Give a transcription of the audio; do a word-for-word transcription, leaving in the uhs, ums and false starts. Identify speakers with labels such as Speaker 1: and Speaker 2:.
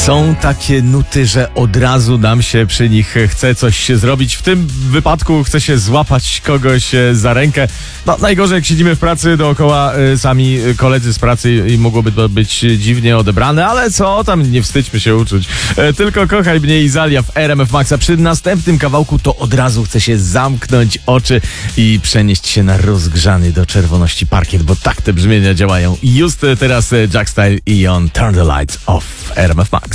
Speaker 1: Są takie nuty, że od razu nam się przy nich chce coś zrobić. W tym wypadku chce się złapać kogoś za rękę. No, najgorzej jak siedzimy w pracy dookoła y, sami koledzy z pracy i mogłoby to być dziwnie odebrane, ale co tam, nie wstydźmy się uczuć. E, tylko kochaj mnie Izalia w R M F Maxa. Przy następnym kawałku to od razu chce się zamknąć oczy i przenieść się na rozgrzany do czerwoności parkiet, bo tak te brzmienia działają. I just teraz Jack Style i on Turn the Lights Off w R M F Max.